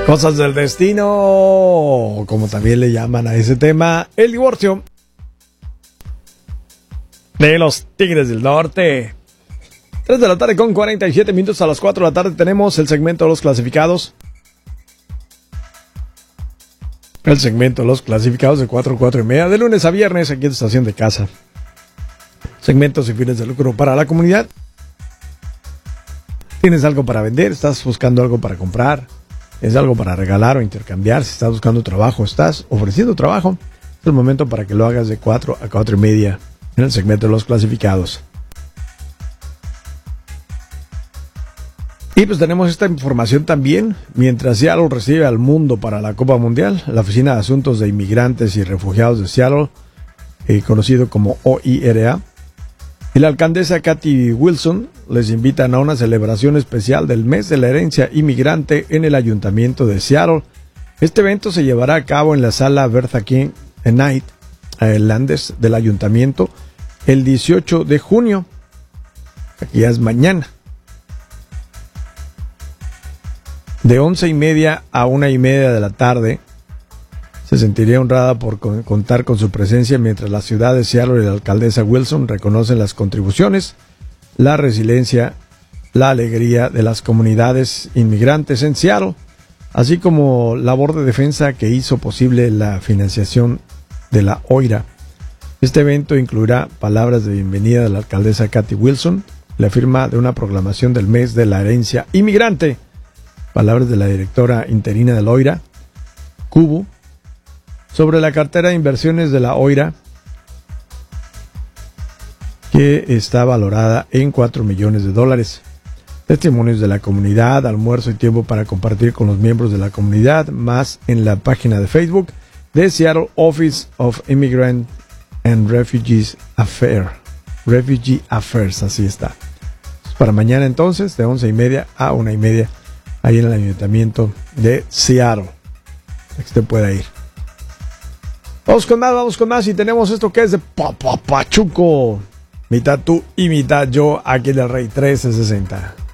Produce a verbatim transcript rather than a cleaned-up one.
Cosas del destino, como también le llaman a ese tema, el divorcio de los Tigres del Norte. tres de la tarde con cuarenta y siete minutos, a las cuatro de la tarde tenemos el segmento de los clasificados. El segmento de los clasificados de cuatro a cuatro y media, de lunes a viernes, aquí en Estación de Casa. Segmentos sin fines de lucro para la comunidad. ¿Tienes algo para vender? ¿Estás buscando algo para comprar? ¿Es algo para regalar o intercambiar? Si estás buscando trabajo, estás ofreciendo trabajo, es el momento para que lo hagas de cuatro a cuatro y media en el segmento de los clasificados. Y pues tenemos esta información también. Mientras Seattle recibe al mundo para la Copa Mundial, la Oficina de Asuntos de Inmigrantes y Refugiados de Seattle, eh, conocido como O I R A, y la alcaldesa Kathy Wilson les invitan a una celebración especial del mes de la herencia inmigrante en el Ayuntamiento de Seattle. Este evento se llevará a cabo en la sala Bertha King Knight Landers del Ayuntamiento el dieciocho de junio. Aquí ya es mañana. De once y media a una y media de la tarde. Se sentiría honrada por contar con su presencia mientras la ciudad de Seattle y la alcaldesa Wilson reconocen las contribuciones, la resiliencia, la alegría de las comunidades inmigrantes en Seattle, así como labor de defensa que hizo posible la financiación de la O I R A. Este evento incluirá palabras de bienvenida de la alcaldesa Kathy Wilson, la firma de una proclamación del mes de la herencia inmigrante, palabras de la directora interina de la O I R A, Kubu, sobre la cartera de inversiones de la O I R A, que está valorada en cuatro millones de dólares. Testimonios de la comunidad, almuerzo y tiempo para compartir con los miembros de la comunidad, más en la página de Facebook de Seattle Office of Immigrant and Refugees Affairs. Refugee Affairs, así está. Para mañana entonces, de once y media a una y media, ahí en el Ayuntamiento de Seattle. Que usted pueda ir. Vamos con más, vamos con más y tenemos esto que es de Papachuco. Mitad tú y mitad yo, aquí en el Rey trece sesenta.